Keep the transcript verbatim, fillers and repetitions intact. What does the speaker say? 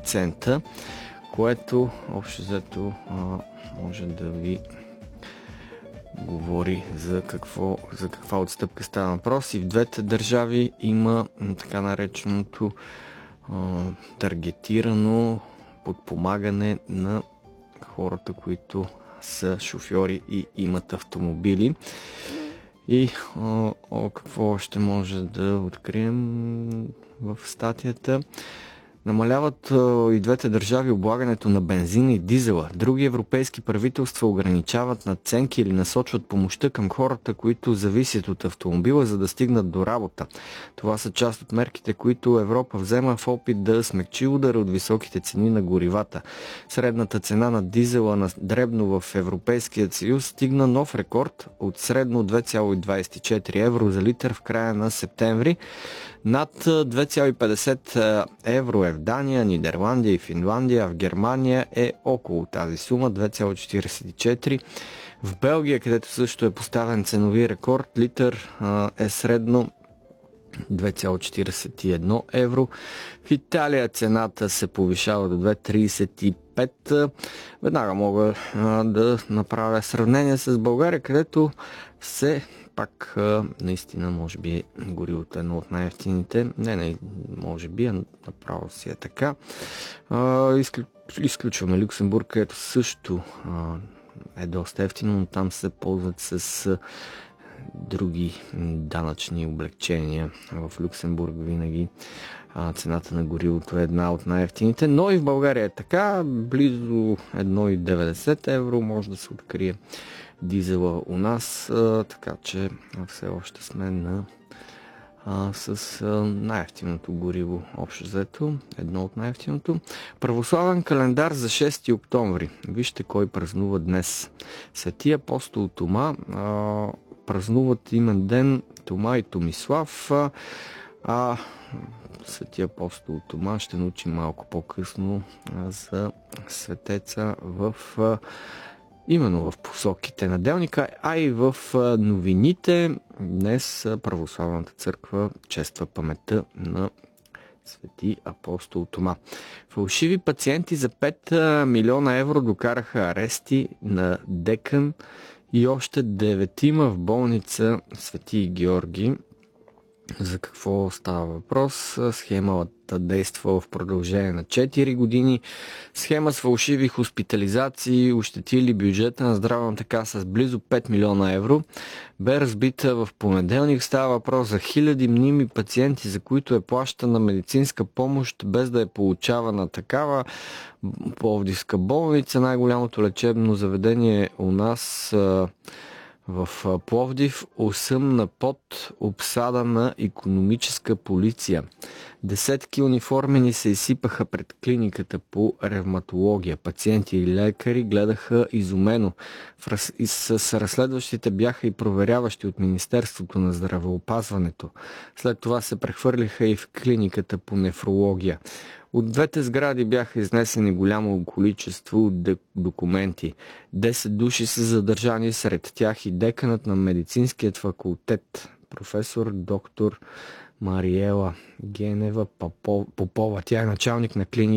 цента, което общо взето може да ви говори за, какво, за каква отстъпка става въпрос. И в двете държави има така нареченото а, таргетирано подпомагане на хората, които са шофьори и имат автомобили. И а, о, какво още може да открием в статията? Намаляват а, и двете държави облагането на бензина и дизела. Други европейски правителства ограничават надценки или насочват помощта към хората, които зависят от автомобила, за да стигнат до работа. Това са част от мерките, които Европа взема в опит да смекчи удара от високите цени на горивата. Средната цена на дизела на дребно в Европейския съюз стигна нов рекорд от средно две цяло двадесет и четири евро за литър в края на септември. Над две цяло петдесет евро е в Дания, Нидерландия и Финландия, а в Германия е около тази сума две цяло четиридесет и четири. В Белгия, където също е поставен ценови рекорд, литър е средно две цяло четиридесет и едно евро. В Италия цената се повишава до две цяло тридесет и пет. Веднага мога да направя сравнение с България, където все пак наистина може би горивото е едно от най-евтините. Не, не, може би, направо си е така. Изклю... Изключваме Люксембург, където също е доста евтино, но там се ползват с други данъчни облегчения. В Люксембург винаги цената на горивото е една от най-евтините, но и в България е така. Близо едно цяло деветдесет евро може да се открие дизела у нас, а, така че все още сме на, а, с а, най-евтиното гориво общо взето, едно от най-евтиното. Православен календар за шести октомври. Вижте кой празнува днес. Свети апостол Тома, а, празнуват имен ден Тома и Томислав, а, а Свети апостол Тома ще научим малко по-късно а, за светеца в а, именно в посоките на делника, а и в новините. Днес Православната църква чества паметта на Свети апостол Тома. Фалшиви пациенти за пет милиона евро докараха арести на декан и още деветима в болница Свети Георги. За какво става въпрос? Схемата действа в продължение на четири години. Схема с фалшиви хоспитализации ощетили бюджета на здравната каса с близо пет милиона евро. Бе разбита в понеделник. Става въпрос за хиляди мними пациенти, за които е плащана медицинска помощ, без да е получавана такава. Пловдивска болница, най-голямото лечебно заведение у нас в Пловдив, осъмна под обсада на икономическа полиция. Десетки униформени се изсипаха пред клиниката по ревматология. Пациенти и лекари гледаха изумено. С разследващите бяха и проверяващи от Министерството на здравеопазването. След това се прехвърлиха и в клиниката по нефрология. От двете сгради бяха изнесени голямо количество документи. десет души са задържани, сред тях и деканът на медицинският факултет, професор доктор Мариела Генева Попова. Тя е началник на клиника